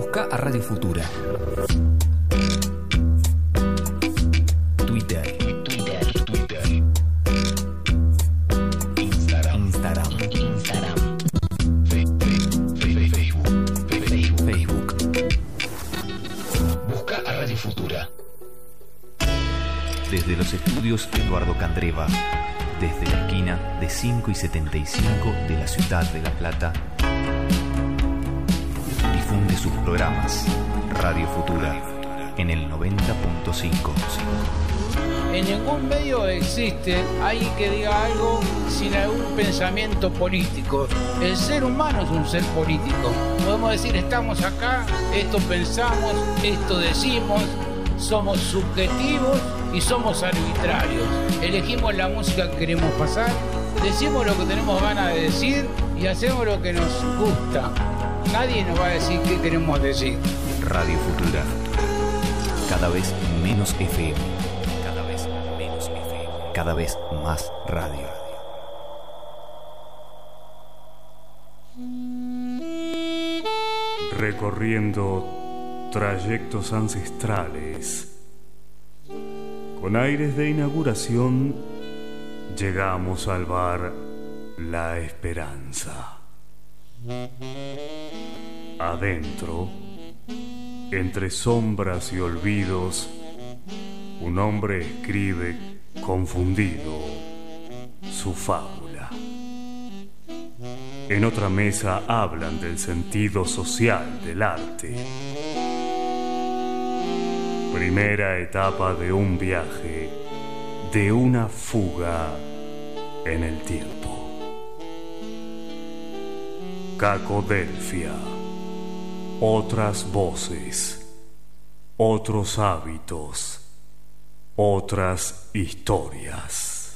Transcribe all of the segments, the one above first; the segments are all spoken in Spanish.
Busca a Radio Futura. Twitter. Instagram. Facebook. Busca a Radio Futura. Desde los estudios Eduardo Candreva, desde la esquina de 5 y 75 de la ciudad de La Plata, difunde sus programas Radio Futura en el 90.5. En ningún medio existe alguien que diga algo sin algún pensamiento político. El ser humano es un ser político. Podemos decir, estamos acá, esto pensamos, esto decimos, somos subjetivos y somos arbitrarios. Elegimos la música que queremos pasar, decimos lo que tenemos ganas de decir y hacemos lo que nos gusta. Nadie nos va a decir qué queremos decir. Radio Futura. Cada vez menos FM. Cada vez menos FM. Cada vez más radio. Recorriendo trayectos ancestrales, con aires de inauguración, llegamos al bar La Esperanza. Adentro, entre sombras y olvidos, un hombre escribe, confundido, su fábula. En otra mesa hablan del sentido social del arte. Primera etapa de un viaje, de una fuga en el tiempo. Cacodelfia. Otras voces, otros hábitos, otras historias.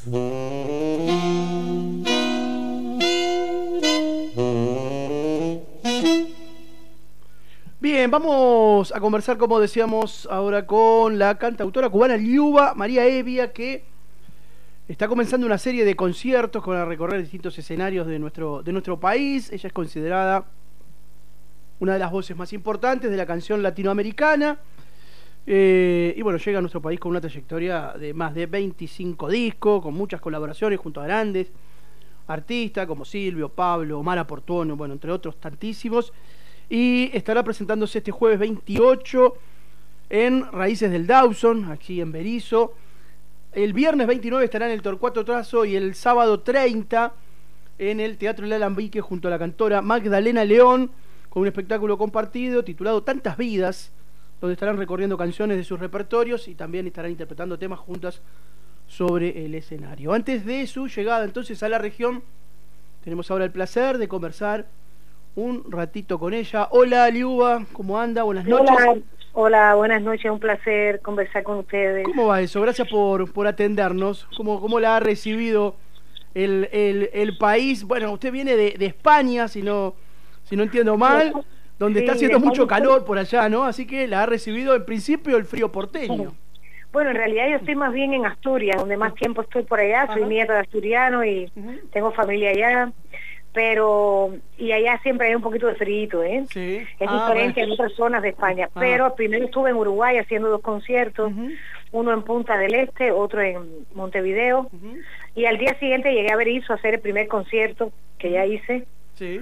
Bien, vamos a conversar, como decíamos, ahora con la cantautora cubana Liuba María Evia, que está comenzando una serie de conciertos con a recorrer distintos escenarios de nuestro país. Ella es considerada una de las voces más importantes de la canción latinoamericana. Y bueno, llega a nuestro país con una trayectoria de más de 25 discos, con muchas colaboraciones junto a grandes artistas como Silvio, Pablo, Omar Portuono, bueno, entre otros tantísimos. Y estará presentándose este jueves 28 en Raíces del Dawson, aquí en Berisso. El viernes 29 estará en el Torcuato Tasso y el sábado 30 en el Teatro El Alambique junto a la cantora Magdalena León, con un espectáculo compartido titulado Tantas Vidas, donde estarán recorriendo canciones de sus repertorios y también estarán interpretando temas juntas sobre el escenario. Antes de su llegada entonces a la región, tenemos ahora el placer de conversar un ratito con ella. Hola Liuba, ¿cómo anda? Buenas noches. Hola, buenas noches, un placer conversar con ustedes. ¿Cómo va eso? Gracias por atendernos. ¿Cómo la ha recibido el país? Bueno, usted viene de España, si no entiendo mal, donde está haciendo mucho calor por allá, ¿no? Así que la ha recibido en principio el frío porteño. Bueno, en realidad yo estoy más bien en Asturias, donde más tiempo estoy por allá. Soy nieta de asturiano y tengo familia allá. Y allá siempre hay un poquito de frío, ¿eh? Sí. Es diferente en otras zonas de España. Pero primero estuve en Uruguay haciendo 2 conciertos, uno en Punta del Este, otro en Montevideo, y al día siguiente llegué a Berisso a hacer el primer concierto que ya hice. Sí.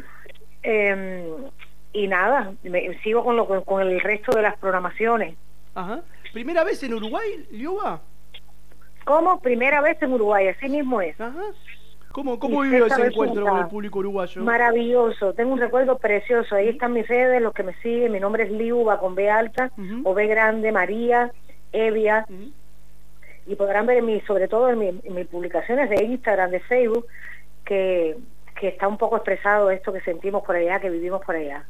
Y nada, sigo con el resto de las programaciones. Ajá. ¿Primera vez en Uruguay, Liuba? ¿Cómo? Primera vez en Uruguay, así mismo es. Ajá. ¿Cómo vivió ese encuentro con el público uruguayo? Maravilloso, tengo un recuerdo precioso. Ahí están mis redes, los que me siguen. Mi nombre es Liuba con B alta o B grande, María Evia. Y podrán ver sobre todo en mis publicaciones de Instagram, de Facebook, que está un poco expresado esto que sentimos por allá, que vivimos por allá.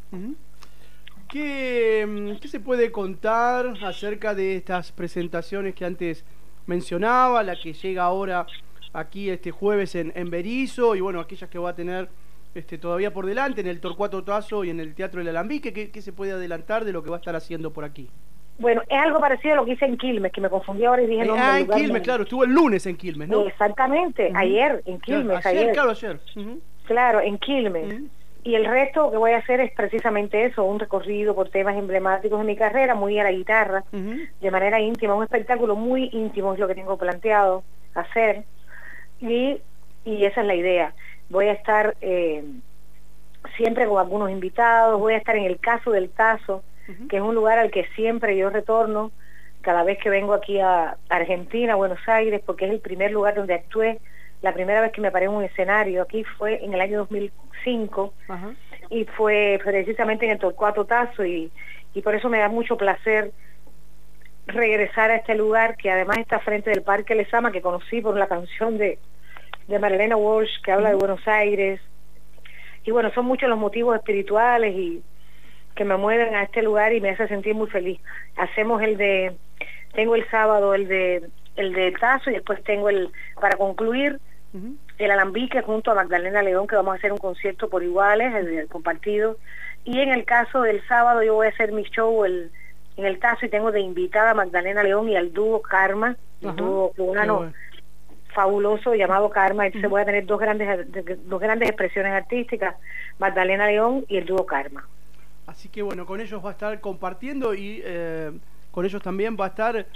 ¿Qué se puede contar acerca de estas presentaciones que antes mencionaba, la que llega ahora aquí este jueves en Berisso, y bueno, aquellas que va a tener todavía por delante en el Torcuato Tasso y en el Teatro El Alambique? ¿Qué se puede adelantar de lo que va a estar haciendo por aquí? Bueno, es algo parecido a lo que hice en Quilmes, que me confundí ahora y dije no. En Quilmes, claro, estuvo el lunes en Quilmes, ¿no? Exactamente, ayer en Quilmes. Claro, ayer. Claro, en Quilmes. Y el resto que voy a hacer es precisamente eso, un recorrido por temas emblemáticos de mi carrera, muy a la guitarra, de manera íntima, un espectáculo muy íntimo es lo que tengo planteado hacer, y esa es la idea. Voy a estar siempre con algunos invitados, voy a estar en el Caso del Tazo, que es un lugar al que siempre yo retorno cada vez que vengo aquí a Argentina, a Buenos Aires, porque es el primer lugar donde actué. La primera vez que me paré en un escenario aquí fue en el año 2005, y fue precisamente en el Torcuato Tazo, y por eso me da mucho placer regresar a este lugar, que además está frente del Parque Lezama, que conocí por la canción de Marilena Walsh, que habla de Buenos Aires. Y bueno, son muchos los motivos espirituales y que me mueven a este lugar y me hace sentir muy feliz. Hacemos tengo el sábado el de Tazo, y después tengo para concluir, el Alambique junto a Magdalena León, que vamos a hacer un concierto por iguales, el compartido. Y en el caso del sábado yo voy a hacer mi show en el Tazo, y tengo de invitada a Magdalena León y al dúo Karma, un dúo cubano fabuloso llamado Karma. Entonces voy a tener dos grandes expresiones artísticas, Magdalena León y el dúo Karma. Así que bueno, con ellos va a estar compartiendo, y con ellos también va a estar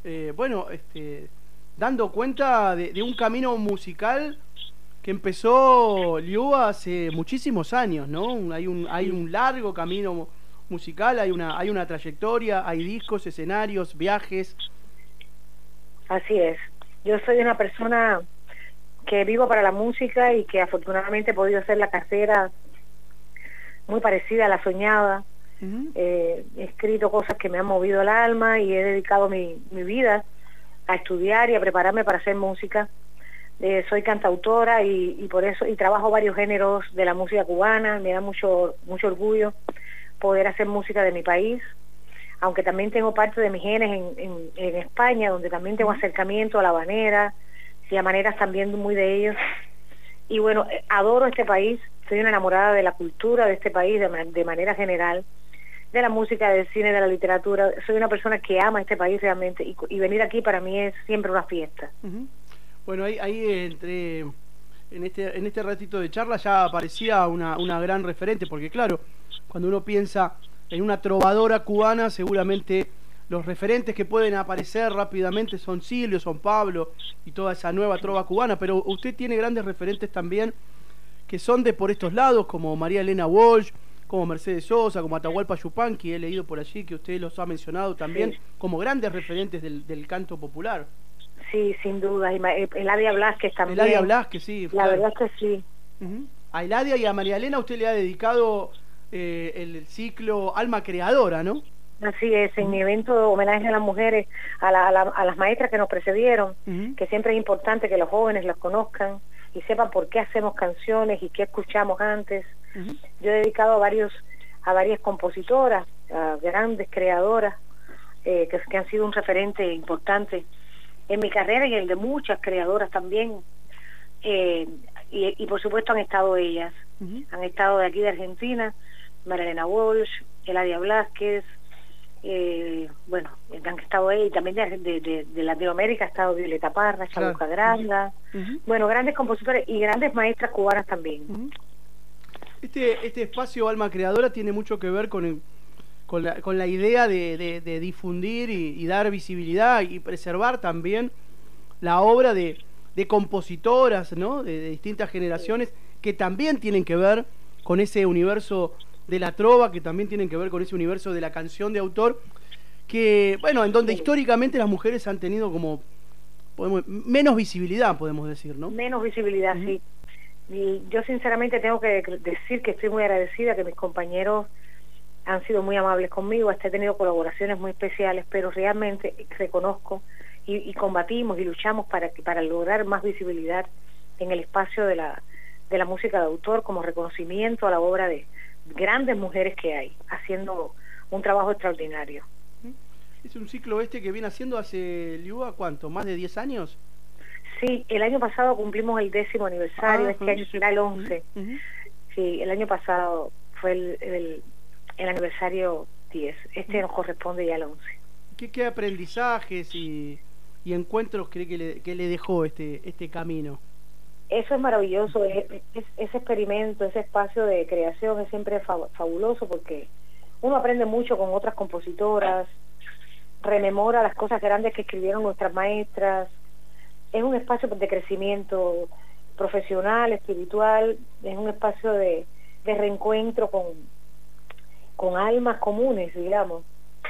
dando cuenta de un camino musical que empezó Liuba hace muchísimos años, ¿no? Hay un largo camino musical, hay una trayectoria, hay discos, escenarios, viajes. Así es. Yo soy una persona que vivo para la música y que afortunadamente he podido hacer la carrera muy parecida a la soñada. He escrito cosas que me han movido el alma, y he dedicado mi vida a estudiar y a prepararme para hacer música. Soy cantautora y por eso, y trabajo varios géneros de la música cubana. Me da mucho orgullo poder hacer música de mi país, aunque también tengo parte de mis genes en España, donde también tengo acercamiento a la habanera y a maneras también muy de ellos. Y bueno, adoro este país, soy una enamorada de la cultura de este país de manera general, de la música, del cine, de la literatura. Soy una persona que ama este país realmente, y venir aquí para mí es siempre una fiesta. Bueno, ahí en este ratito de charla ya aparecía una gran referente, porque claro, cuando uno piensa en una trovadora cubana, seguramente los referentes que pueden aparecer rápidamente son Silvio, son Pablo y toda esa nueva trova cubana, pero usted tiene grandes referentes también que son de por estos lados, como María Elena Walsh, como Mercedes Sosa, como Atahualpa Yupanqui, he leído por allí que usted los ha mencionado también, como grandes referentes del canto popular. Sí, sin duda, y Eladia Blasquez también. Eladia Blasquez, sí. La verdad es que sí. A Eladia y a María Elena usted le ha dedicado el ciclo Alma Creadora, ¿no? Así es, en mi evento de homenaje a las mujeres, a las maestras que nos precedieron, que siempre es importante que los jóvenes las conozcan y sepan por qué hacemos canciones y qué escuchamos antes. Yo he dedicado a varias compositoras, a grandes creadoras, que han sido un referente importante en mi carrera y en el de muchas creadoras también, y por supuesto han estado ellas, han estado de aquí de Argentina, María Elena Walsh, Eladia Blasquez, bueno, han estado ahí, y también de Latinoamérica ha estado Violeta Parra, Chabuca Granda, bueno, grandes compositores y grandes maestras cubanas también. Este espacio Alma Creadora tiene mucho que ver con la idea de difundir y dar visibilidad y preservar también la obra de compositoras, ¿no? de distintas generaciones, que también tienen que ver con ese universo de la trova, que también tienen que ver con ese universo de la canción de autor, que, bueno, en donde históricamente las mujeres han tenido como menos visibilidad, podemos decir, ¿no? Menos visibilidad, sí. Y yo sinceramente tengo que decir que estoy muy agradecida, que mis compañeros han sido muy amables conmigo, hasta he tenido colaboraciones muy especiales, pero realmente reconozco y combatimos y luchamos para lograr más visibilidad en el espacio de la música de autor, como reconocimiento a la obra de grandes mujeres que hay, haciendo un trabajo extraordinario. Es un ciclo que viene haciendo hace, Liuba, ¿cuánto? ¿Más de 10 años? Sí, el año pasado cumplimos el 10º aniversario, este año será el 11. Sí, el año pasado fue el aniversario 10, este nos corresponde ya al 11. ¿Qué aprendizajes y encuentros cree que le dejó este camino? eso es maravilloso, ese experimento, ese espacio de creación es siempre fabuloso porque uno aprende mucho con otras compositoras, rememora las cosas grandes que escribieron nuestras maestras, es un espacio de crecimiento profesional, espiritual, es un espacio de reencuentro con almas comunes, digamos,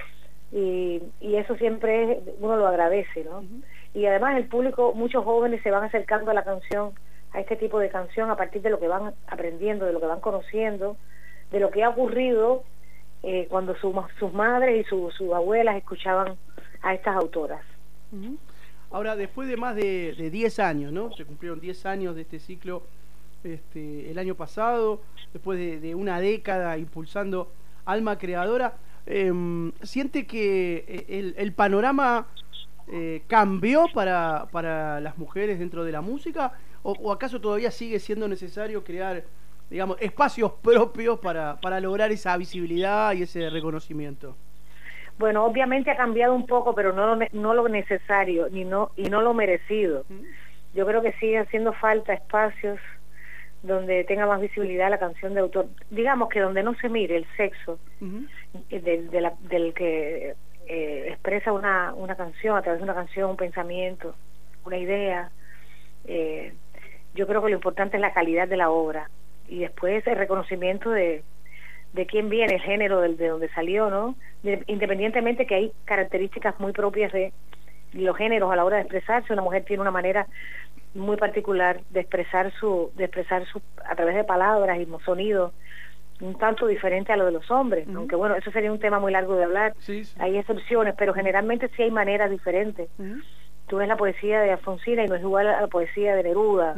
y eso siempre uno lo agradece, ¿no? Y además el público, muchos jóvenes se van acercando a la canción, a este tipo de canción, a partir de lo que van aprendiendo, de lo que van conociendo, de lo que ha ocurrido cuando sus madres y sus abuelas escuchaban a estas autoras. Ahora, después de más de 10 años, ¿no? Se cumplieron 10 años de este ciclo el año pasado, después de una década impulsando Alma Creadora, ¿siente que el panorama cambió para las mujeres dentro de la música? ¿O acaso todavía sigue siendo necesario crear, digamos, espacios propios para lograr esa visibilidad y ese reconocimiento? Bueno, obviamente ha cambiado un poco, pero no lo necesario y no lo merecido. Yo creo que sigue haciendo falta espacios donde tenga más visibilidad la canción de autor. Digamos que donde no se mire el sexo del que expresa una canción, a través de una canción, un pensamiento, una idea. Yo creo que lo importante es la calidad de la obra y después el reconocimiento de quién viene, el género de donde salió, ¿no? Independientemente que hay características muy propias de los géneros a la hora de expresarse. Una mujer tiene una manera muy particular de expresar su a través de palabras y sonidos un tanto diferente a lo de los hombres, aunque bueno, eso sería un tema muy largo de hablar. Sí. Hay excepciones, pero generalmente sí hay maneras diferentes. Tú ves la poesía de Alfonsina y no es igual a la poesía de Neruda.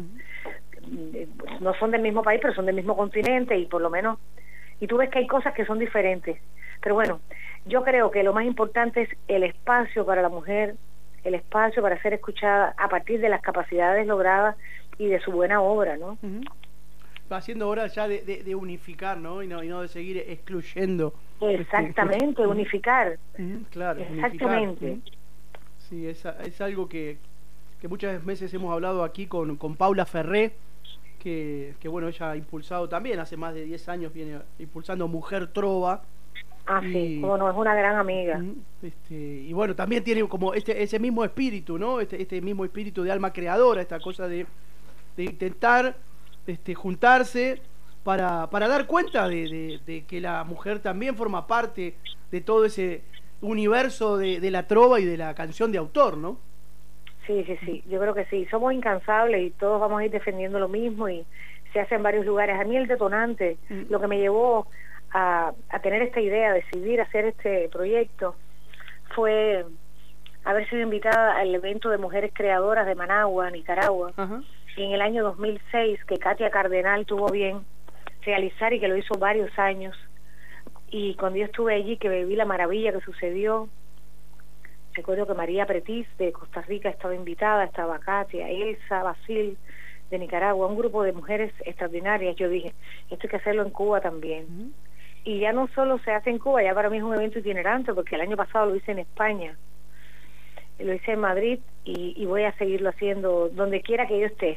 No son del mismo país, pero son del mismo continente y por lo menos, y tú ves que hay cosas que son diferentes. Pero bueno, yo creo que lo más importante es el espacio para la mujer, el espacio para ser escuchada a partir de las capacidades logradas y de su buena obra, ¿no? Va siendo hora ya de unificar, ¿no? Y no de seguir excluyendo. Exactamente, unificar. Claro, exactamente. Unificar. Sí, es algo que muchas veces hemos hablado aquí con Paula Ferré, que bueno, ella ha impulsado también, hace más de 10 años viene impulsando Mujer Trova. Sí, como no, es una gran amiga. Y bueno, también tiene como ese mismo espíritu, ¿no? Este mismo espíritu de alma creadora, esta cosa de intentar juntarse para dar cuenta de que la mujer también forma parte de todo ese universo de la trova y de la canción de autor, ¿no? Sí, yo creo que sí, somos incansables y todos vamos a ir defendiendo lo mismo y se hace en varios lugares. A mí el detonante, lo que me llevó a tener esta idea, decidir hacer este proyecto, fue haber sido invitada al evento de mujeres creadoras de Managua, Nicaragua, y en el año 2006, que Katia Cardenal tuvo bien realizar y que lo hizo varios años. Y cuando yo estuve allí, que viví la maravilla que sucedió, recuerdo que María Pretis de Costa Rica estaba invitada, estaba Katia, Elsa, Basil de Nicaragua, un grupo de mujeres extraordinarias. Yo dije, esto hay que hacerlo en Cuba también. Y ya no solo se hace en Cuba, ya para mí es un evento itinerante, porque el año pasado lo hice en España, lo hice en Madrid y voy a seguirlo haciendo donde quiera que yo esté.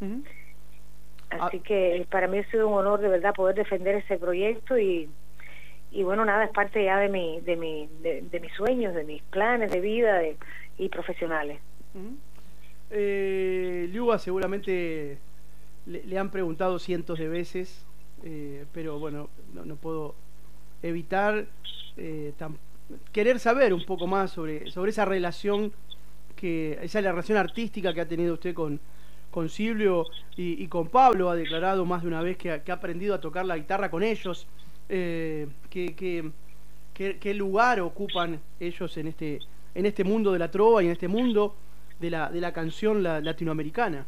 Así que para mí ha sido un honor de verdad poder defender ese proyecto y bueno, nada, es parte ya de mis sueños, de mis planes de vida y profesionales. Liuba, seguramente le han preguntado cientos de veces, pero bueno, no puedo evitar querer saber un poco más sobre esa relación esa relación artística que ha tenido usted con Silvio y con Pablo. Ha declarado más de una vez que ha aprendido a tocar la guitarra con ellos. ¿Qué lugar ocupan ellos en este mundo de la trova y en este mundo de la canción latinoamericana?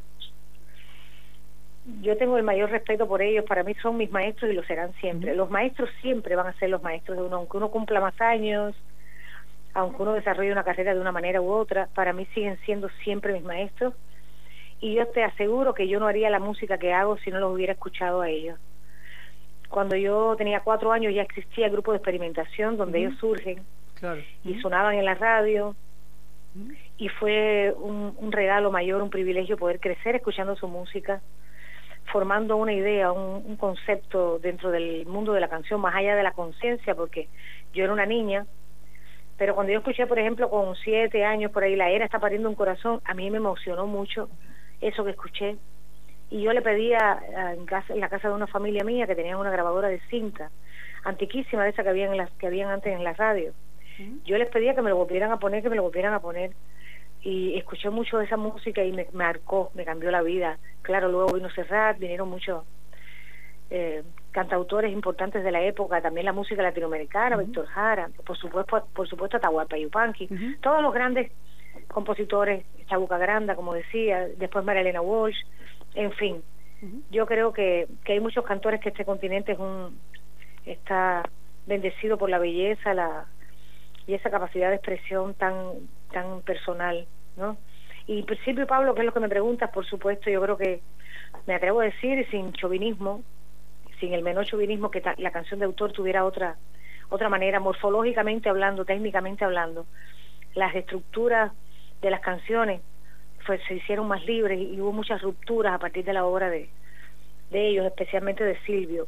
Yo tengo el mayor respeto por ellos. Para mí son mis maestros y lo serán siempre. Los maestros siempre van a ser los maestros de uno, aunque uno cumpla más años, aunque uno desarrolle una carrera de una manera u otra. Para mí siguen siendo siempre mis maestros, y yo te aseguro que yo no haría la música que hago si no los hubiera escuchado a ellos. Cuando yo tenía 4 años ya existía el grupo de experimentación donde ellos surgen, claro, y sonaban en la radio, y fue un regalo mayor, un privilegio poder crecer escuchando su música, formando una idea, un concepto dentro del mundo de la canción, más allá de la conciencia, porque yo era una niña, pero cuando yo escuché, por ejemplo, con 7 años por ahí, La Era está pariendo un corazón, a mí me emocionó mucho eso que escuché, y yo le pedía en la casa de una familia mía que tenían una grabadora de cinta, antiquísima, de esa que habían antes en la radio. Yo les pedía que me lo volvieran a poner, y escuché mucho de esa música y me marcó, me cambió la vida. Claro, luego vino Serrat, vinieron muchos cantautores importantes de la época, también la música latinoamericana, Víctor Jara, por supuesto Atahualpa Yupanqui, todos los grandes compositores, Chabuca Granda, como decía, después María Elena Walsh, en fin. Yo creo que hay muchos cantores, que este continente está bendecido por la belleza, y esa capacidad de expresión tan personal, ¿no? Y Silvio y Pablo, que es lo que me preguntas, por supuesto, yo creo que me atrevo a decir, sin chauvinismo, sin el menor chauvinismo, que la canción de autor tuviera otra manera, morfológicamente hablando, técnicamente hablando. Las estructuras de las canciones se hicieron más libres y hubo muchas rupturas a partir de la obra de ellos, especialmente de Silvio.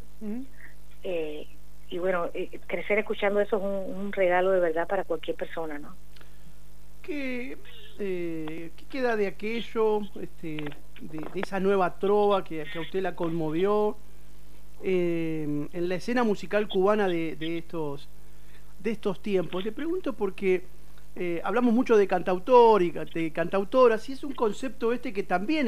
Y bueno, crecer escuchando eso es un regalo de verdad para cualquier persona, ¿no? ¿Qué queda de aquello, de esa nueva trova que a usted la conmovió en la escena musical cubana de estos tiempos? Le pregunto porque hablamos mucho de cantautor y de cantautoras, y es un concepto que también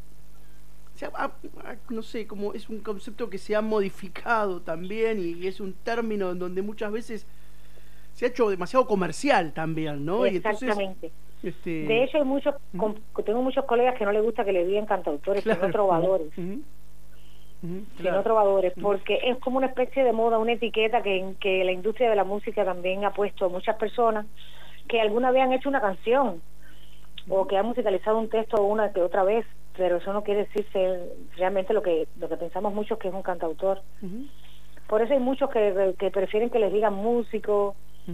no sé, como es un concepto que se ha modificado también, y es un término en donde muchas veces se ha hecho demasiado comercial también, ¿no? Exactamente. Y entonces, de hecho, tengo muchos colegas que no les gusta que le digan cantautores, claro, sino trovadores. Sino trovadores, porque es como una especie de moda, una etiqueta que la industria de la música también ha puesto a muchas personas que alguna vez han hecho una canción o que han musicalizado un texto una que otra vez, pero eso no quiere decir ser realmente lo que pensamos muchos que es un cantautor. Por eso hay muchos que prefieren que les digan músico,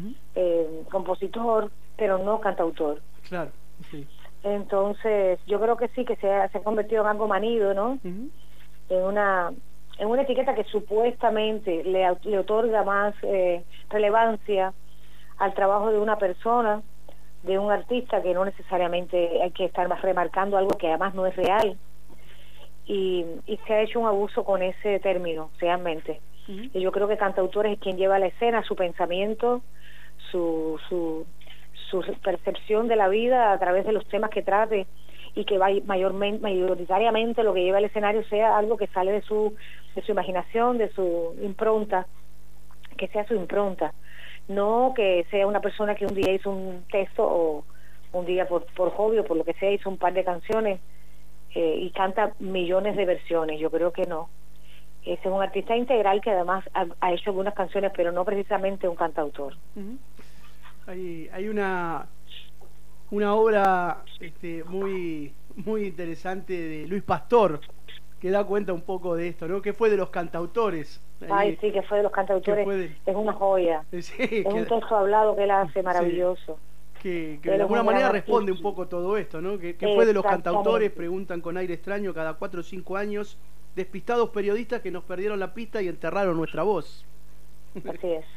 compositor, pero no cantautor. Claro, sí. Entonces, yo creo que sí, que se ha convertido en algo manido, ¿no? En una etiqueta que supuestamente le otorga más relevancia al trabajo de una persona, de un artista, que no necesariamente hay que estar más remarcando algo que además no es real, y se ha hecho un abuso con ese término, realmente. Y yo creo que cantautor es quien lleva a la escena su pensamiento, su percepción de la vida a través de los temas que trate, y que mayoritariamente lo que lleva al escenario sea algo que sale de su imaginación, de su impronta, que sea su impronta, no que sea una persona que un día hizo un texto, o un día por hobby o por lo que sea hizo un par de canciones y canta millones de versiones. Yo creo que no. Ese es un artista integral que además ha hecho algunas canciones, pero no precisamente un cantautor. Hay una obra muy interesante de Luis Pastor que da cuenta un poco de esto, ¿no? Que fue de los cantautores. Sí, que fue de los cantautores. Es una joya. Sí, es un texto hablado que él hace maravilloso. Sí. Que de alguna manera responde un poco todo esto, ¿no? Que fue de los cantautores, preguntan con aire extraño cada 4 o 5 años, despistados periodistas que nos perdieron la pista y enterraron nuestra voz. Así es.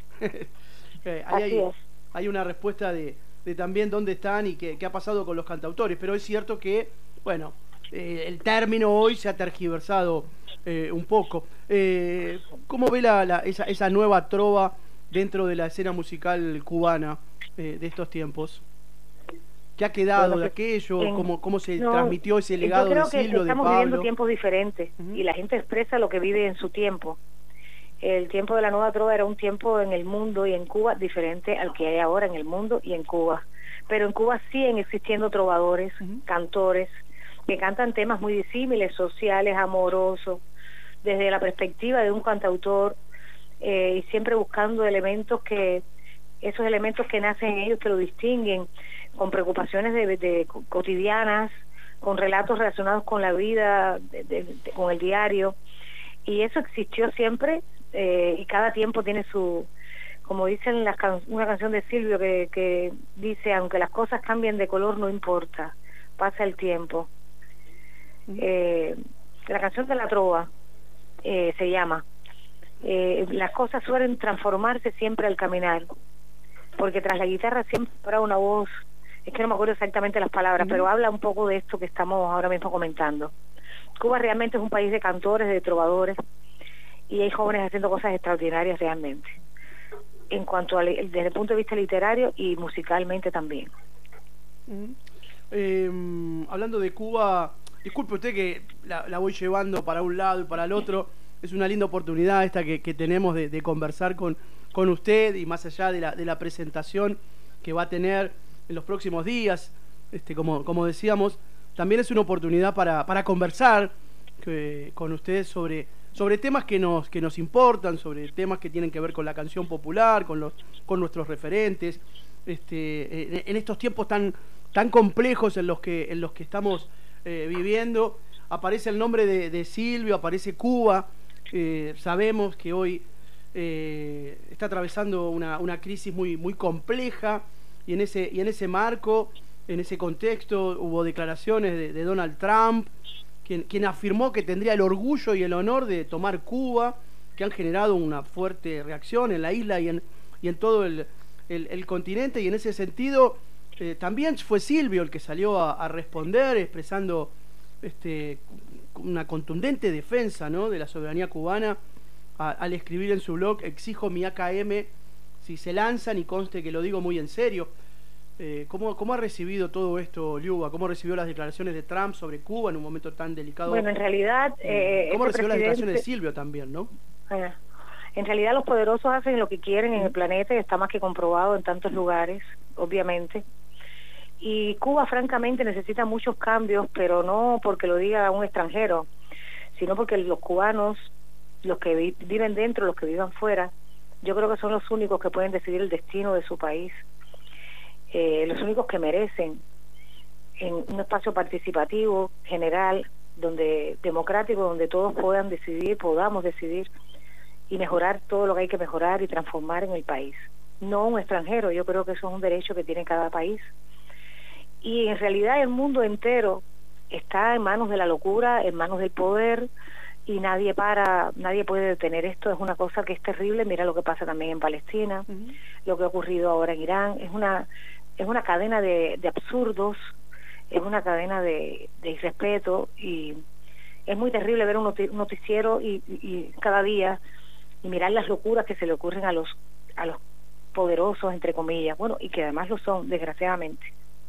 Hay una respuesta de también dónde están y qué ha pasado con los cantautores, pero es cierto que, bueno, el término hoy se ha tergiversado un poco. ¿Cómo ve esa nueva trova dentro de la escena musical cubana de estos tiempos? ¿Qué ha quedado de aquello? ¿Cómo se transmitió ese legado de Silvio, de Pablo? Yo creo que estamos viviendo tiempos diferentes y la gente expresa lo que vive en su tiempo. El tiempo de la nueva trova era un tiempo en el mundo y en Cuba diferente al que hay ahora en el mundo y en Cuba. Pero en Cuba siguen existiendo trovadores, cantores, que cantan temas muy disímiles, sociales, amorosos, desde la perspectiva de un cantautor, y siempre buscando esos elementos que nacen en ellos, que lo distinguen, con preocupaciones de cotidianas, con relatos relacionados con la vida, con el diario, y eso existió siempre, y cada tiempo tiene como dicen una canción de Silvio que dice, aunque las cosas cambien de color no importa, pasa el tiempo. La canción de la trova se llama las cosas suelen transformarse siempre al caminar, porque tras la guitarra siempre habrá una voz, es que no me acuerdo exactamente las palabras, pero habla un poco de esto que estamos ahora mismo comentando. Cuba realmente es un país de cantores, de trovadores, y hay jóvenes haciendo cosas extraordinarias realmente, en cuanto a desde el punto de vista literario y musicalmente también. Hablando de Cuba, disculpe usted que la voy llevando para un lado y para el otro. Es una linda oportunidad esta que tenemos de conversar con usted, y más allá de la presentación que va a tener en los próximos días, como decíamos, también es una oportunidad para conversar con usted sobre temas que nos importan, sobre temas que tienen que ver con la canción popular, con nuestros referentes, en estos tiempos tan complejos en los que estamos viviendo. Aparece el nombre de Silvio, aparece Cuba. Sabemos que hoy está atravesando una crisis muy compleja, y en ese marco, en ese contexto, hubo declaraciones de Donald Trump, quien afirmó que tendría el orgullo y el honor de tomar Cuba, que han generado una fuerte reacción en la isla y en todo el continente. Y en ese sentido también fue Silvio el que salió a responder, expresando una contundente defensa, ¿no?, de la soberanía cubana, al escribir en su blog: exijo mi AKM si se lanzan, y conste que lo digo muy en serio. ¿Cómo ha recibido todo esto, Liuba? ¿Cómo recibió las declaraciones de Trump sobre Cuba en un momento tan delicado? Bueno, en realidad... ¿Cómo recibió las declaraciones de Silvio también, no? En realidad los poderosos hacen lo que quieren en el planeta, y está más que comprobado en tantos lugares, obviamente. Y Cuba, francamente, necesita muchos cambios, pero no porque lo diga un extranjero, sino porque los cubanos, los que viven dentro, los que vivan fuera, yo creo que son los únicos que pueden decidir el destino de su país, los únicos que merecen, en un espacio participativo, general, democrático, donde todos podamos decidir y mejorar todo lo que hay que mejorar y transformar en el país. No un extranjero. Yo creo que eso es un derecho que tiene cada país. Y en realidad el mundo entero está en manos de la locura, en manos del poder, y nadie puede detener esto. Es una cosa que es terrible. Mira lo que pasa también en Palestina, lo que ha ocurrido ahora en Irán. Es una cadena de absurdos, es una cadena de irrespeto, y es muy terrible ver un noticiero y cada día, y mirar las locuras que se le ocurren a los poderosos, entre comillas, bueno, y que además lo son, desgraciadamente.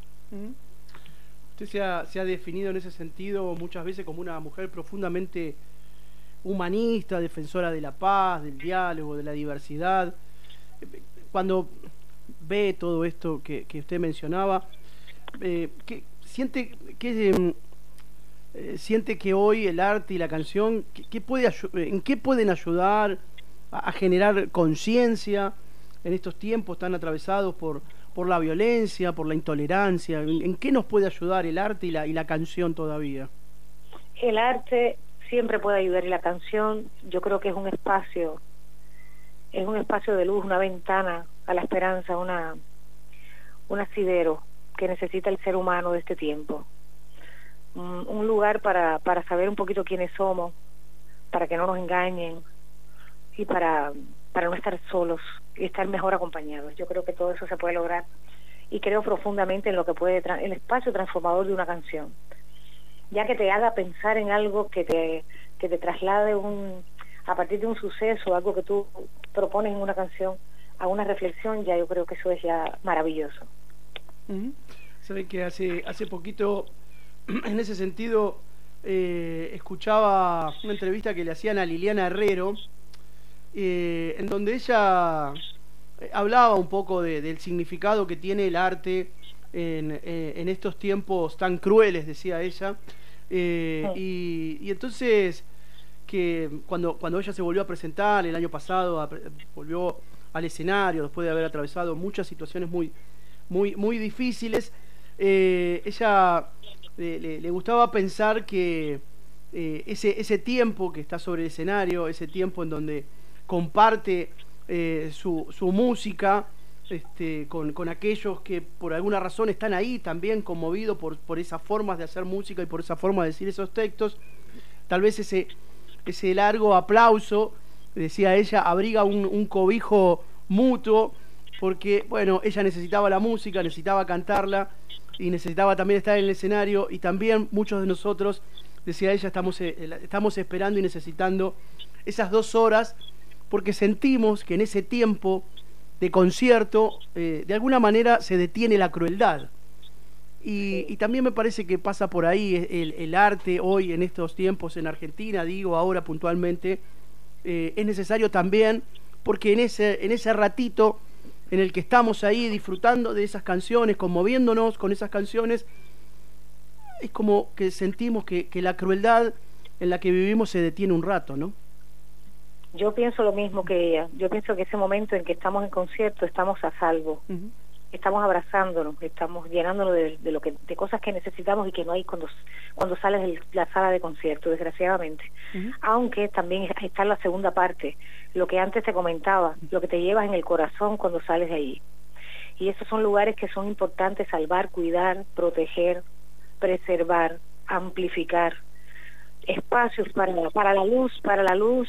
Usted se ha definido en ese sentido muchas veces como una mujer profundamente humanista, defensora de la paz, del diálogo, de la diversidad. Cuando ve todo esto que usted mencionaba, siente que hoy el arte y la canción, ¿en qué pueden ayudar a generar conciencia en estos tiempos tan atravesados por la violencia, por la intolerancia? ¿En qué nos puede ayudar el arte y la canción todavía? El arte siempre puede ayudar, y la canción, yo creo que es un espacio de luz, una ventana a la esperanza, un asidero que necesita el ser humano de este tiempo, un lugar para saber un poquito quiénes somos, para que no nos engañen, y para no estar solos y estar mejor acompañados. Yo creo que todo eso se puede lograr, y creo profundamente en lo que puede el espacio transformador de una canción, ya que te haga pensar en algo que te traslade a partir de un suceso, algo que tú propones en una canción, a una reflexión. Ya yo creo que eso es ya maravilloso. Sabe que hace poquito, en ese sentido, escuchaba una entrevista que le hacían a Liliana Herrero, en donde ella hablaba un poco del significado que tiene el arte en estos tiempos tan crueles, decía ella, y entonces que cuando ella se volvió a presentar el año pasado, volvió al escenario después de haber atravesado muchas situaciones muy difíciles, ella le gustaba pensar que ese tiempo que está sobre el escenario, ese tiempo en donde comparte su música, con aquellos que por alguna razón están ahí también conmovidos por esas formas de hacer música y por esa forma de decir esos textos. Tal vez ese largo aplauso, decía ella, abriga un cobijo mutuo, porque bueno, ella necesitaba la música, necesitaba cantarla y necesitaba también estar en el escenario, y también muchos de nosotros, decía ella, estamos esperando y necesitando esas 2 horas, porque sentimos que en ese tiempo de concierto de alguna manera se detiene la crueldad, y también me parece que pasa por ahí el arte hoy en estos tiempos en Argentina, digo ahora puntualmente, es necesario también, porque en ese ratito en el que estamos ahí disfrutando de esas canciones, conmoviéndonos con esas canciones, es como que sentimos que la crueldad en la que vivimos se detiene un rato, ¿no? Yo pienso lo mismo que ella. Yo pienso que ese momento en que estamos en concierto estamos a salvo. Estamos abrazándonos, estamos llenándonos de cosas que necesitamos y que no hay cuando sales de la sala de concierto, desgraciadamente. Aunque también está la segunda parte, lo que antes te comentaba, lo que te llevas en el corazón cuando sales de ahí. Y esos son lugares que son importantes salvar, cuidar, proteger, preservar, amplificar. Espacios para la luz, para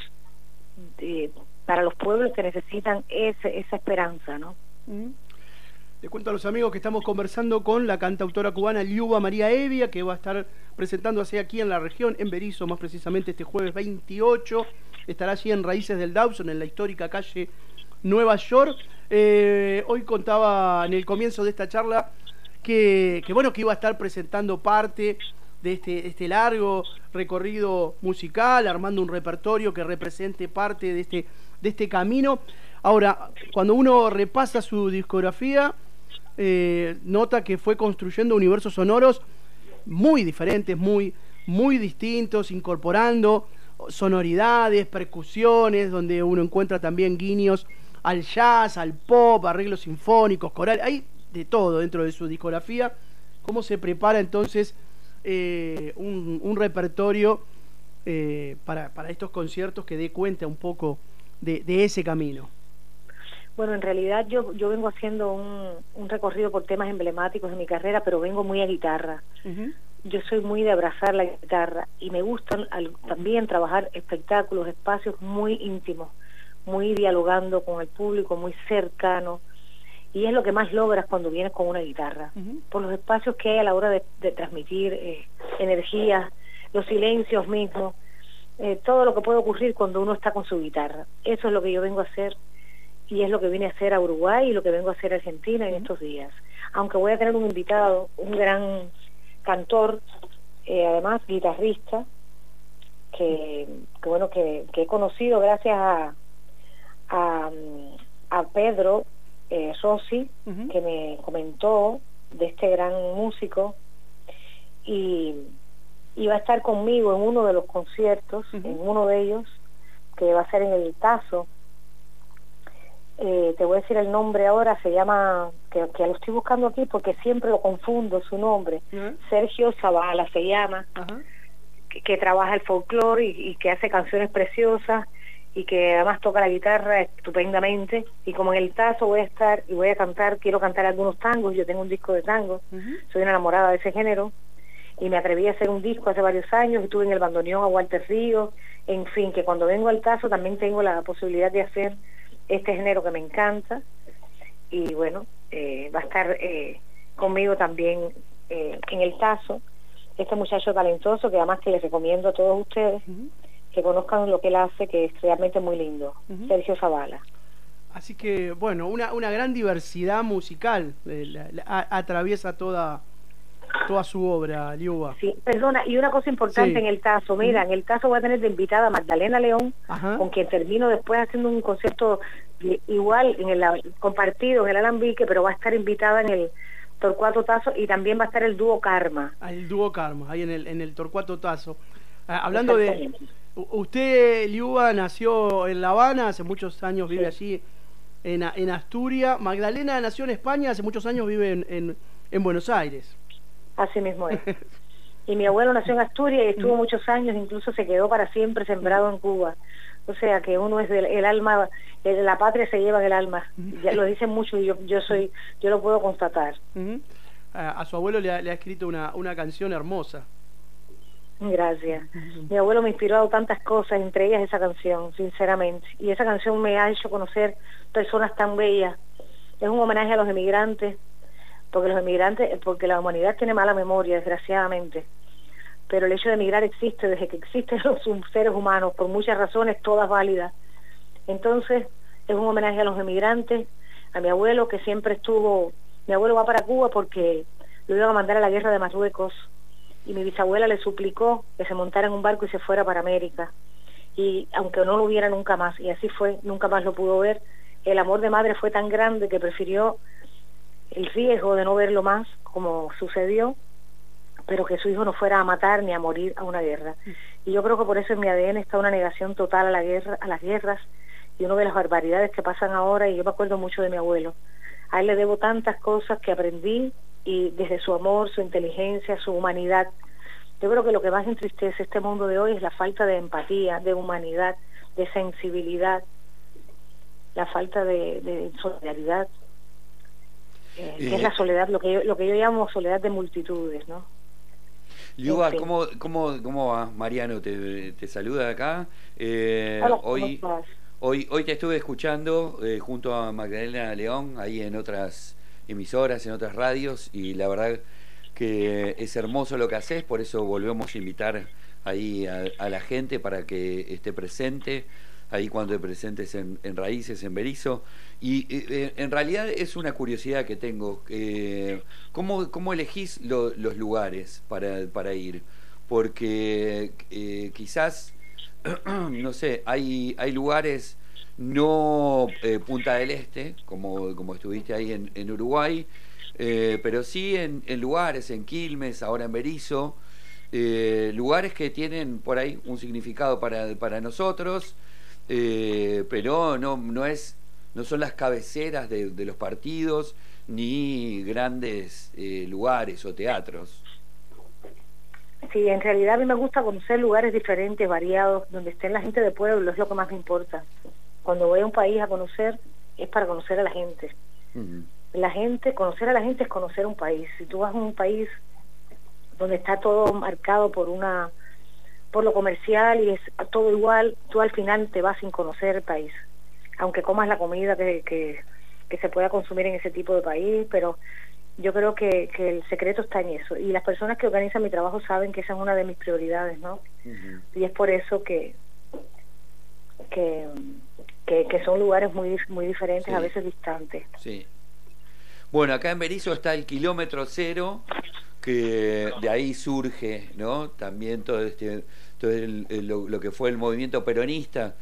los pueblos que necesitan esa esperanza, ¿no? Le cuento a los amigos que estamos conversando con la cantautora cubana Liuba María Hevia, que va a estar presentándose aquí en la región, en Berisso, más precisamente este jueves 28. Estará allí en Raíces del Dawson, en la histórica calle Nueva York. Hoy contaba en el comienzo de esta charla que iba a estar presentando parte de este largo recorrido musical, armando un repertorio que represente parte de este camino. Ahora, cuando uno repasa su discografía, nota que fue construyendo universos sonoros muy diferentes, muy distintos, incorporando sonoridades, percusiones, donde uno encuentra también guiños al jazz, al pop, arreglos sinfónicos, corales, hay de todo dentro de su discografía. ¿Cómo se prepara entonces un repertorio para estos conciertos que dé cuenta un poco de ese camino? Bueno, en realidad yo vengo haciendo un recorrido por temas emblemáticos de mi carrera, pero vengo muy a guitarra. Yo soy muy de abrazar la guitarra y me gustan también trabajar espectáculos, espacios muy íntimos, muy dialogando con el público, muy cercano, y es lo que más logras cuando vienes con una guitarra, por los espacios que hay a la hora de transmitir energías, los silencios mismos, todo lo que puede ocurrir cuando uno está con su guitarra. Eso es lo que yo vengo a hacer, y es lo que vine a hacer a Uruguay y lo que vengo a hacer a Argentina en estos días. Aunque voy a tener un invitado, un gran cantor, además guitarrista, que he conocido gracias a Pedro Rossi, que me comentó de este gran músico, y va a estar conmigo en uno de los conciertos, en uno de ellos, que va a ser en el Tazo. Te voy a decir el nombre ahora, se llama, que lo estoy buscando aquí porque siempre lo confundo su nombre, Sergio Zavala se llama, que trabaja el folclore y que hace canciones preciosas y que además toca la guitarra estupendamente, y como en el Tazo voy a estar y voy a cantar, quiero cantar algunos tangos, yo tengo un disco de tango, soy una enamorada de ese género, y me atreví a hacer un disco hace varios años, estuve en el bandoneón a Walter Ríos, en fin, que cuando vengo al Tazo también tengo la posibilidad de hacer este género que me encanta, y bueno, va a estar conmigo también en el Tazo este muchacho talentoso, que además que les recomiendo a todos ustedes que conozcan lo que él hace, que es realmente muy lindo, Sergio Zavala. Así que bueno, una gran diversidad musical atraviesa toda su obra, Liuba. Sí, perdona, y una cosa importante en el Tazo, mira, en el Tazo voy a tener de invitada a Magdalena León, con quien termino después haciendo un concierto igual, compartido en el Alambique, pero va a estar invitada en el Torcuato Tazo, y también va a estar el dúo Karma. El dúo Karma, ahí en el Torcuato Tazo. Hablando de... Usted, Liuba, nació en La Habana, hace muchos años vive allí en Asturias. Magdalena nació en España, hace muchos años vive en Buenos Aires. Así mismo es. Y mi abuelo nació en Asturias y estuvo muchos años, incluso se quedó para siempre sembrado en Cuba. O sea, que uno es el alma, la patria se lleva en el alma. Ya lo dicen mucho y yo lo puedo constatar. A su abuelo le ha escrito una canción hermosa. Gracias. Mi abuelo me ha inspirado tantas cosas, entre ellas esa canción, sinceramente. Y esa canción me ha hecho conocer personas tan bellas. Es un homenaje a los emigrantes, porque la humanidad tiene mala memoria, desgraciadamente. Pero el hecho de emigrar existe desde que existen los seres humanos, por muchas razones, todas válidas. Entonces, es un homenaje a los emigrantes, a mi abuelo, que siempre estuvo... Mi abuelo va para Cuba porque lo iban a mandar a la guerra de Marruecos, y mi bisabuela le suplicó que se montara en un barco y se fuera para América, y aunque no lo hubiera nunca más, y así fue, nunca más lo pudo ver. El amor de madre fue tan grande que prefirió el riesgo de no verlo más, como sucedió, pero que su hijo no fuera a matar ni a morir a una guerra. Y yo creo que por eso en mi ADN está una negación total a la guerra, a las guerras, y una de las barbaridades que pasan ahora. Y yo me acuerdo mucho de mi abuelo. A él le debo tantas cosas que aprendí, y desde su amor, su inteligencia, su humanidad. Yo creo que lo que más entristece este mundo de hoy es la falta de empatía, de humanidad, de sensibilidad, la falta de solidaridad, que es la soledad, lo que yo llamo soledad de multitudes, ¿no? Liuba, ¿cómo va? Mariano te saluda acá. Hola, hoy te estuve escuchando junto a Magdalena León, ahí en otras emisoras, en otras radios, y la verdad que es hermoso lo que haces, por eso volvemos a invitar ahí a la gente para que esté presente, ahí cuando te presentes en Raíces, en Berisso. Y en realidad es una curiosidad que tengo, ¿cómo elegís los lugares para ir? Porque quizás, no sé, hay lugares, no Punta del Este, como estuviste ahí en Uruguay, pero sí en lugares, en Quilmes, ahora en Berisso, lugares que tienen por ahí un significado para nosotros, pero no son las cabeceras de los partidos, ni grandes lugares o teatros. Sí, en realidad a mí me gusta conocer lugares diferentes, variados, donde estén la gente de pueblo, es lo que más me importa. Cuando voy a un país a conocer, es para conocer a la gente. Conocer a la gente es conocer un país. Si tú vas a un país donde está todo marcado por lo comercial y es todo igual, tú al final te vas sin conocer el país. Aunque comas la comida que se pueda consumir en ese tipo de país, pero yo creo que el secreto está en eso. Y las personas que organizan mi trabajo saben que esa es una de mis prioridades, ¿no? Y es por eso que son lugares muy diferentes, sí, a veces distantes. Sí. Bueno, acá en Berisso está el kilómetro cero, que de ahí surge, ¿no? También todo lo que fue el movimiento peronista,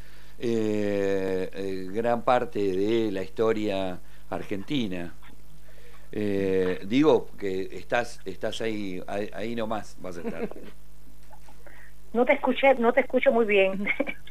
gran parte de la historia argentina. Digo que estás ahí nomás, vas a estar. No te escucho muy bien.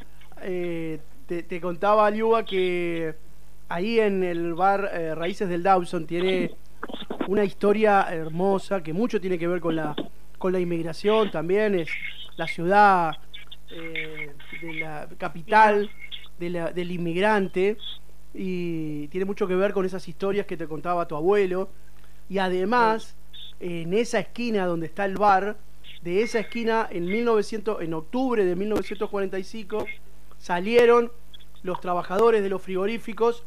Te contaba, Liuba, que ahí en el bar Raíces del Dawson tiene una historia hermosa que mucho tiene que ver con la inmigración también. Es la ciudad de la capital del inmigrante, y tiene mucho que ver con esas historias que te contaba tu abuelo. Y además, en esa esquina donde está el bar, de esa esquina en octubre de 1945 salieron los trabajadores de los frigoríficos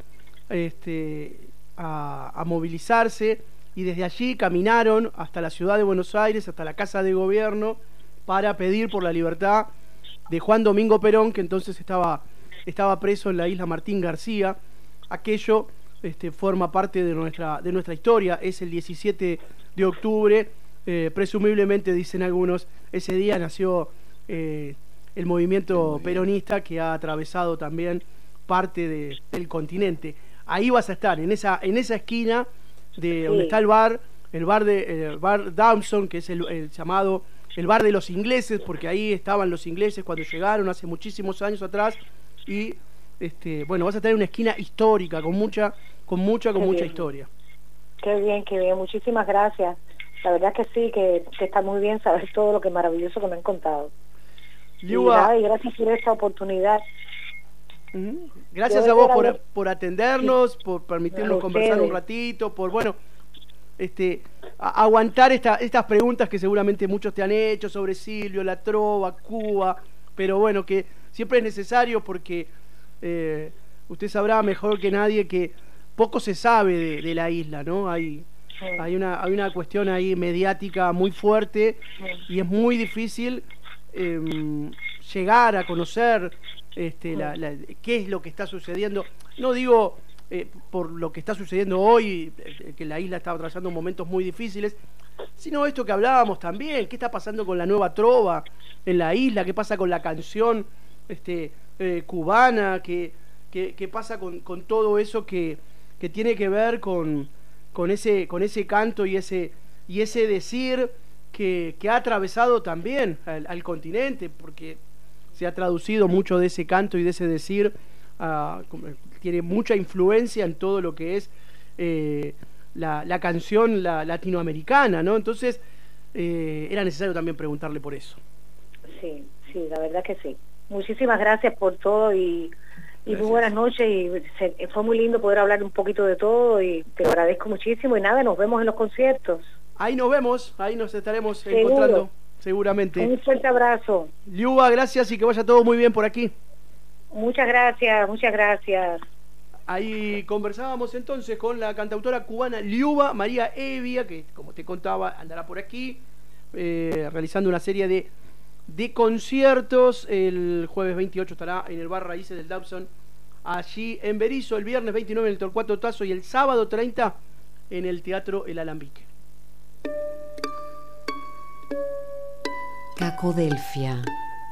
a movilizarse, y desde allí caminaron hasta la ciudad de Buenos Aires, hasta la Casa de Gobierno, para pedir por la libertad de Juan Domingo Perón, que entonces estaba preso en la isla Martín García. Aquello forma parte de nuestra historia. Es el 17 de octubre, presumiblemente, dicen algunos, ese día nació el movimiento peronista, que ha atravesado también parte del continente. Ahí vas a estar, en esa esquina de donde está el bar Dawson, que es el llamado el bar de los ingleses, porque ahí estaban los ingleses cuando llegaron hace muchísimos años atrás. Y bueno, vas a tener una esquina histórica con mucha historia. Qué bien, muchísimas gracias. La verdad que sí, que está muy bien saber todo lo que maravilloso que me han contado. Y gracias por esta oportunidad Gracias a vos por atendernos, por permitirnos conversar un ratito, por aguantar estas preguntas que seguramente muchos te han hecho sobre Silvio, la trova, Cuba, pero bueno, que siempre es necesario porque usted sabrá mejor que nadie que poco se sabe de la isla, ¿no? Hay una cuestión ahí mediática muy fuerte y es muy difícil llegar a conocer qué es lo que está sucediendo. No digo por lo que está sucediendo hoy, que la isla está atravesando momentos muy difíciles, sino esto que hablábamos también, qué está pasando con la nueva trova en la isla, qué pasa con la canción cubana, qué pasa con todo eso que tiene que ver con ese canto y ese decir que ha atravesado también al continente, porque se ha traducido mucho de ese canto y de ese decir, tiene mucha influencia en todo lo que es la canción latinoamericana, ¿no? Entonces era necesario también preguntarle por eso. Sí, la verdad que sí. Muchísimas gracias por todo y muy buenas noches, y fue muy lindo poder hablar un poquito de todo y te lo agradezco muchísimo, y nada, nos vemos en los conciertos. Ahí nos vemos, ahí nos estaremos encontrando seguramente. Un fuerte abrazo. Liuba, gracias y que vaya todo muy bien por aquí. Muchas gracias. Ahí conversábamos entonces con la cantautora cubana Liuba María Evia, que como te contaba andará por aquí realizando una serie de conciertos. El jueves 28 estará en el Bar Raíces del Dobson, allí en Berisso, el viernes 29 en el Torcuato Tazo y el sábado 30 en el Teatro El Alambique. Cacodelfia.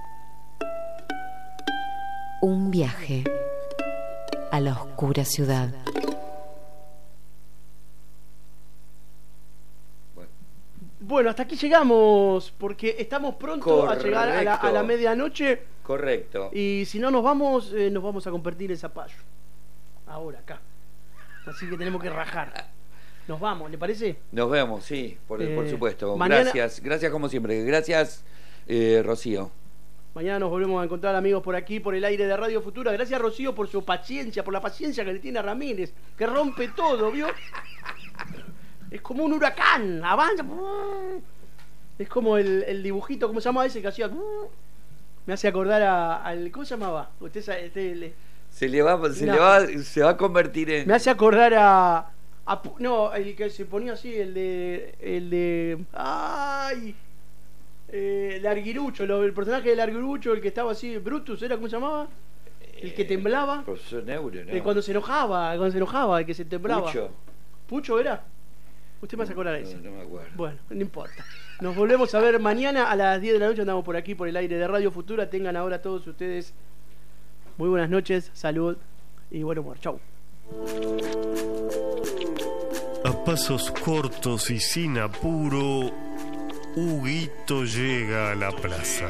Un viaje a la oscura ciudad. Bueno, hasta aquí llegamos, porque estamos pronto a llegar a la medianoche. Correcto. Y si no nos vamos a convertir en zapallo. Ahora, acá. Así que tenemos que rajar. Nos vamos, ¿le parece? Nos vemos, sí, por supuesto. Mañana... Gracias como siempre. Gracias, Rocío. Mañana nos volvemos a encontrar, amigos, por aquí, por el aire de Radio Futura. Gracias, Rocío, por su paciencia, por la paciencia que le tiene a Ramírez, que rompe todo, ¿vio? Es como un huracán, avanza. Es como el dibujito, ¿cómo se llama ese que hacía? Me hace acordar al... ¿Cómo se llamaba? Se va a convertir en... Me hace acordar no, el que se ponía así, el de ¡ay! El Arguirucho, el personaje del Arguirucho, el que estaba así, Brutus, ¿era cómo se llamaba? El que temblaba. Profesor Neuro, ¿no? Cuando se enojaba, el que se temblaba. ¿Pucho era? Usted me hace acordar a ese. No me acuerdo. Bueno, no importa. Nos volvemos a ver mañana a las 10 de la noche. Andamos por aquí, por el aire de Radio Futura. Tengan ahora todos ustedes muy buenas noches, salud y buen humor. Chau. A pasos cortos y sin apuro, Huguito llega a la plaza.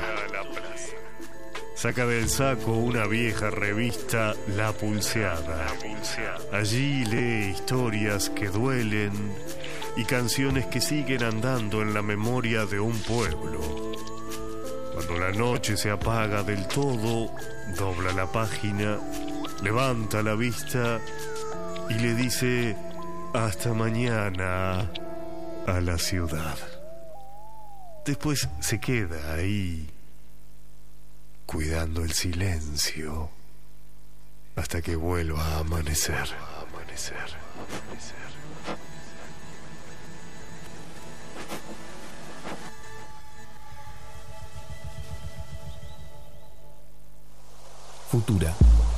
Saca del saco una vieja revista, La Pulseada. Allí lee historias que duelen y canciones que siguen andando en la memoria de un pueblo. Cuando la noche se apaga del todo, dobla la página, levanta la vista y le dice hasta mañana a la ciudad. Después se queda ahí, cuidando el silencio, hasta que vuelva a amanecer. Futura.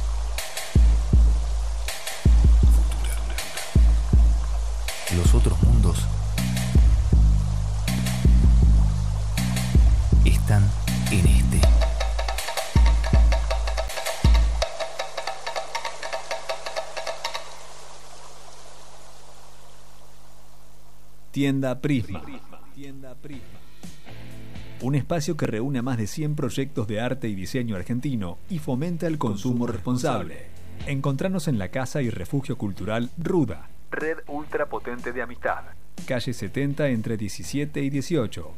Los otros mundos están en este. Tienda Prisma. Un espacio que reúne a más de 100 proyectos de arte y diseño argentino y fomenta el consumo responsable. Encontranos en la Casa y Refugio Cultural Ruda. Red ultra potente de amistad. Calle 70 entre 17 y 18.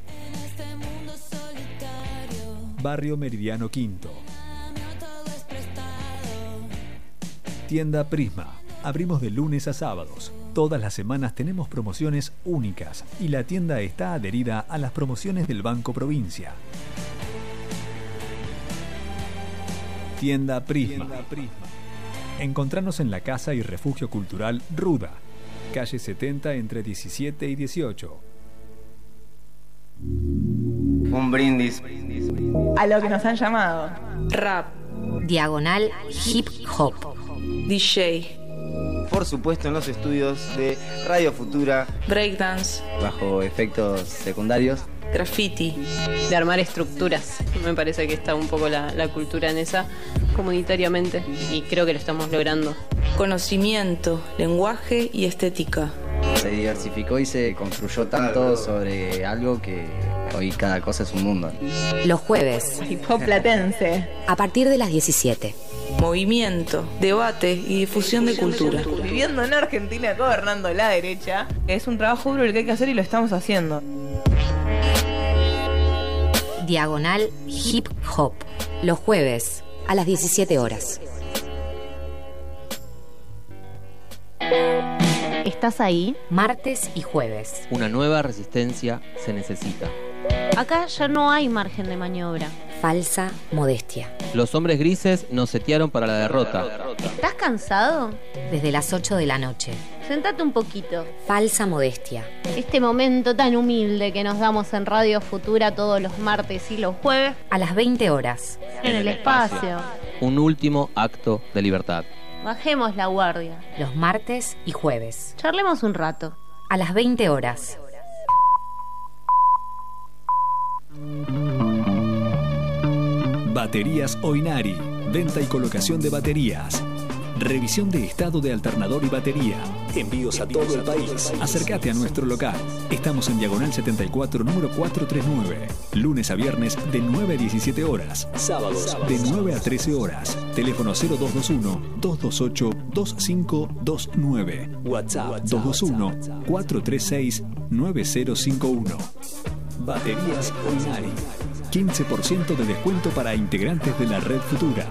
Barrio Meridiano Quinto. Tienda Prisma. Abrimos de lunes a sábados. Todas las semanas tenemos promociones únicas y la tienda está adherida a las promociones del Banco Provincia. Tienda Prisma. Encontranos en la Casa y Refugio Cultural Ruda, calle 70 entre 17 y 18. Un brindis a lo que nos han llamado rap, diagonal hip hop, DJ, por supuesto en los estudios de Radio Futura, breakdance, bajo efectos secundarios, graffiti, de armar estructuras. Me parece que está un poco la cultura en esa comunitariamente y creo que lo estamos logrando. Conocimiento, lenguaje y estética. Se diversificó y se construyó tanto sobre algo que hoy cada cosa es un mundo. Los jueves, hip hop platense, a partir de las 17. Movimiento, debate y difusión de cultura. Viviendo en Argentina, gobernando la derecha, es un trabajo duro el que hay que hacer y lo estamos haciendo. Diagonal hip hop, los jueves a las 17 horas. ¿Estás ahí? Martes y jueves. Una nueva resistencia se necesita. Acá ya no hay margen de maniobra. Falsa modestia. Los hombres grises nos setearon para la derrota. ¿Estás cansado? Desde las 8 de la noche. Sentate un poquito. Falsa modestia. Este momento tan humilde que nos damos en Radio Futura todos los martes y los jueves. A las 20 horas. En el espacio. Un último acto de libertad. Bajemos la guardia. Los martes y jueves. Charlemos un rato. A las 20 horas. Baterías Oinari. Venta y colocación de baterías. Revisión de estado de alternador y batería. Envíos a todo el país. Acércate a nuestro local. Estamos en Diagonal 74, número 439. Lunes a viernes de 9 a 17 horas. Sábados de 9 a 13 horas. Teléfono 0221-228-2529. WhatsApp 221-436-9051. Baterías Oinari. 15% de descuento para integrantes de la Red Futura.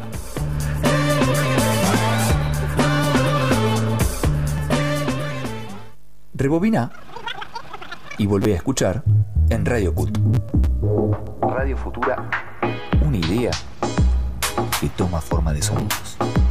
Rebobina y volvé a escuchar en Radio CUT. Radio Futura, una idea que toma forma de sonidos.